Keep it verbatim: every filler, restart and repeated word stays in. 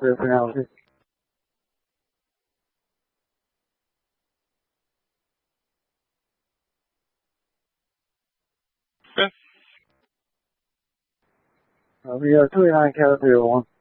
for analysis. Okay. Uh, we got twenty-nine Caterpillar one.